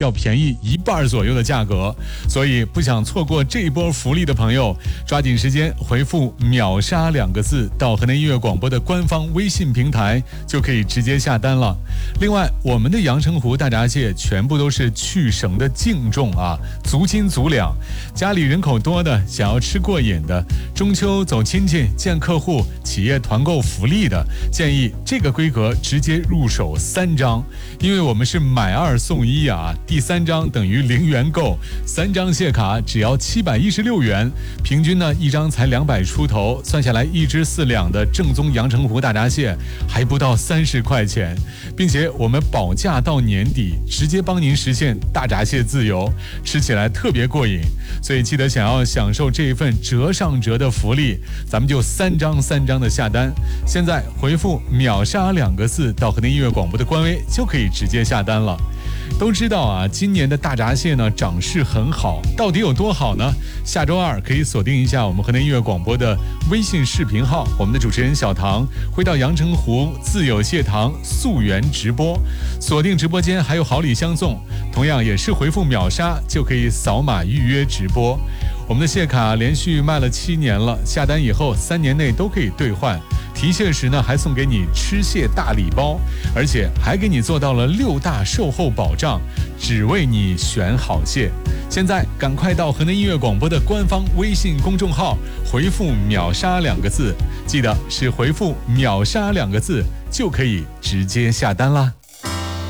要便宜1半左右的价格。所以不想错过这一波福利的朋友，抓紧时间回复秒杀2个字到河南音乐广播的官方微信平台，就可以直接下单了。另外，我们的阳澄湖大闸蟹全部都是去绳的净重啊，足斤足两。家里人口多的，想要吃过瘾的，中秋走亲戚、见客户、企业团购福利的，建议这个规格直接入手3张，因为我们是买2送1啊，第3张等于0元购，3张蟹卡只要716元，平均呢1张才200出头，算下来1只4两的正宗阳澄湖大闸蟹还不到30块钱，并且我们保价到年底，直接帮您实现大闸蟹自由，吃起来特别过瘾。所以记得想要享受这一份折上折的福利，咱们就3张的下单。现在回复秒杀2个字到河南音乐广播的官微，就可以直接下单了。都知道啊，今年的大闸蟹呢涨势很好，到底有多好呢？下周2可以锁定一下我们河南音乐广播的微信视频号，我们的主持人小唐会到阳澄湖自有蟹塘溯源直播，锁定直播间还有好礼相送，同样也是回复秒杀就可以扫码预约直播。我们的蟹卡连续卖了7年了，下单以后3年内都可以兑换，提蟹时呢还送给你吃蟹大礼包，而且还给你做到了6大售后保障，只为你选好蟹。现在赶快到河南音乐广播的官方微信公众号回复秒杀2个字，记得是回复秒杀2个字就可以直接下单啦。